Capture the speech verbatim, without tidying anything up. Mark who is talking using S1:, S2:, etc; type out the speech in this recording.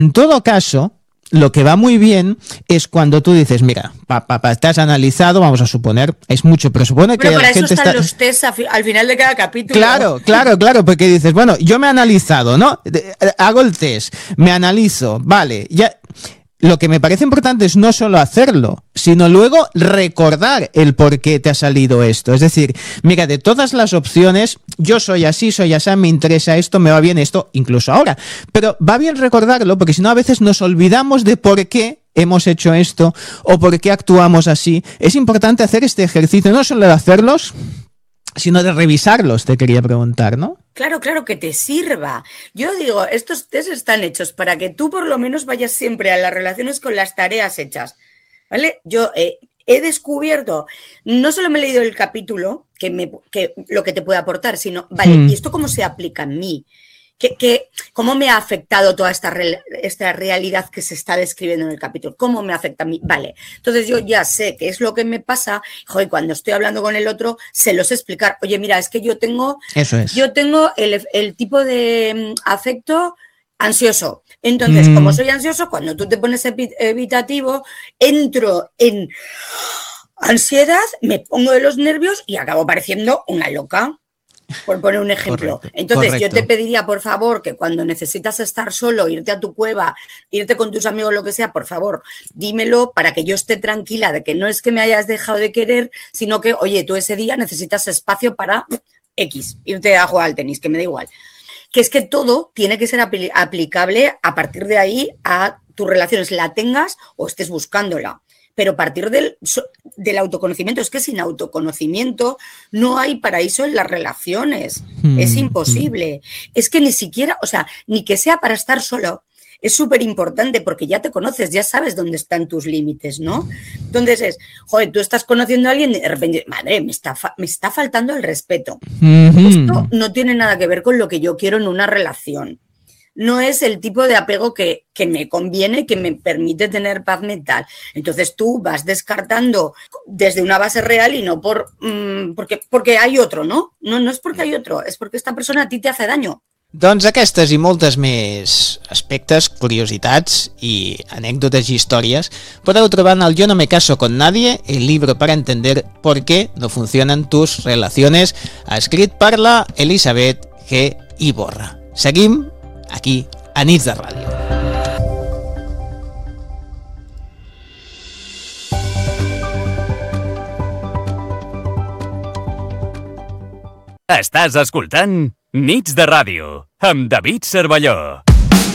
S1: En todo caso, lo que va muy bien es cuando tú dices, mira, pa, pa, pa, te has analizado, vamos a suponer, es mucho, pero supone
S2: Pero
S1: que
S2: para
S1: la
S2: eso
S1: gente
S2: están
S1: está...
S2: los test a fi- al final de cada capítulo.
S1: Claro, claro, claro, porque dices, bueno, yo me he analizado, ¿no? De- eh, Hago el test, me analizo, vale, ya... Lo que me parece importante es no solo hacerlo, sino luego recordar el por qué te ha salido esto. Es decir, mira, de todas las opciones, yo soy así, soy así, me interesa esto, me va bien esto, incluso ahora. Pero va bien recordarlo, porque si no a veces nos olvidamos de por qué hemos hecho esto o por qué actuamos así. Es importante hacer este ejercicio, no solo de hacerlos, sino de revisarlos, te quería preguntar, ¿no?
S2: Claro, claro, que te sirva. Yo digo, estos test están hechos para que tú por lo menos vayas siempre a las relaciones con las tareas hechas, ¿vale? Yo eh, he descubierto, no solo me he leído el capítulo, que, me, que lo que te puede aportar, sino, vale,
S1: Hmm.
S2: ¿y esto cómo se aplica en mí? ¿Qué, qué, ¿Cómo me ha afectado toda esta, re, esta realidad que se está describiendo en el capítulo? ¿Cómo me afecta a mí? Vale, entonces yo ya sé qué es lo que me pasa, joder, cuando estoy hablando con el otro, se lo sé explicar. Oye, mira, es que yo tengo,
S1: Eso es.
S2: yo tengo el, el tipo de afecto ansioso. Entonces,
S1: Mm.
S2: como soy ansioso, cuando tú te pones evitativo, entro en ansiedad, me pongo de los nervios y acabo pareciendo una loca. Por poner un ejemplo.
S1: Correcto,
S2: Entonces,
S1: correcto.
S2: yo te pediría, por favor, que cuando necesitas estar solo, irte a tu cueva, irte con tus amigos, lo que sea, por favor, dímelo para que yo esté tranquila de que no es que me hayas dejado de querer, sino que, oye, tú ese día necesitas espacio para X, irte a jugar al tenis, que me da igual. Que es que todo tiene que ser apl- aplicable a partir de ahí a tus relaciones, la tengas o estés buscándola. Pero a partir del, del autoconocimiento, es que sin autoconocimiento no hay paraíso en las relaciones,
S1: Hmm.
S2: es imposible. Es que ni siquiera, o sea, ni que sea para estar solo, es súper importante porque ya te conoces, ya sabes dónde están tus límites, ¿no? Entonces es, joder, tú estás conociendo a alguien y de repente, madre, me está, fa- me está faltando el respeto.
S1: Mm-hmm.
S2: Esto no tiene nada que ver con lo que yo quiero en una relación. No es el tipo de apego que, que me conviene, que me permite tener paz mental. Entonces tú vas descartando desde una base real y no por mmm, porque, porque hay otro, ¿no? No, no es porque hay otro, es porque esta persona a ti te hace daño.
S1: Doncs aquestes i moltes més aspectes, curiositats i anècdotes i històries podeu trobar en el Yo no me caso con nadie, el libro para entender por qué no funcionan tus relaciones, escrit per la Elisabet G. Iborra. Seguim aquí a Nits de Ràdio.
S3: Estàs escoltant Nits de Ràdio amb David Cervelló.